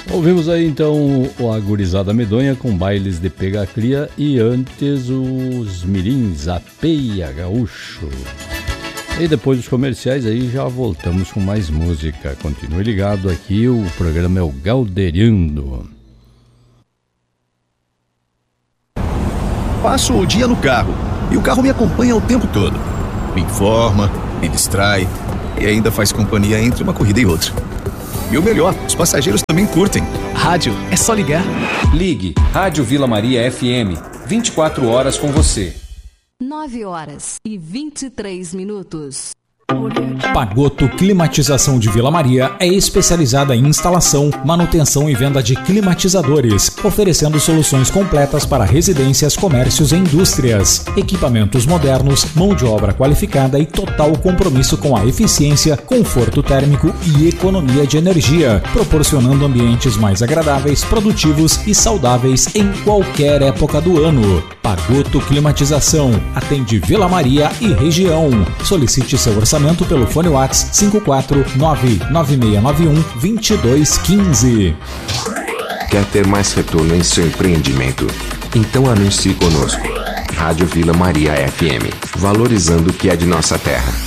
Ouvimos aí então a Gurizada Medonha com Bailes de Pega Cria e antes os Mirins, a Peia Gaúcho. E depois dos comerciais aí já voltamos com mais música. Continue ligado aqui, o programa é o Galdeirando. Passo o dia no carro e o carro me acompanha o tempo todo. Me informa, me distrai e ainda faz companhia entre uma corrida e outra. E o melhor, os passageiros também curtem. Rádio, é só ligar. Ligue, Rádio Vila Maria FM, 24 horas com você. 9h23. Pagotto Climatização de Vila Maria é especializada em instalação, manutenção e venda de climatizadores, oferecendo soluções completas para residências, comércios e indústrias. Equipamentos modernos, mão de obra qualificada e total compromisso com a eficiência, conforto térmico e economia de energia, proporcionando ambientes mais agradáveis, produtivos e saudáveis em qualquer época do ano. Pagotto Climatização atende Vila Maria e região. Solicite seu orçamento pelo fone WhatsApp 549-9691-2215. Quer ter mais retorno em seu empreendimento? Então anuncie conosco. Rádio Vila Maria FM, valorizando o que é de nossa terra.